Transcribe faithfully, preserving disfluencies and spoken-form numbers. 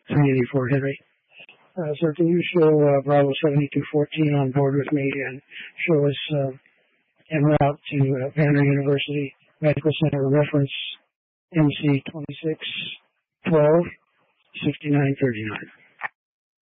three eighty-four Henry. Uh, sir, can you show uh, Bravo seventy-two fourteen on board with me and show us uh, en route to uh, Banner University Medical Center reference M C twenty-six twelve sixty-nine thirty-nine?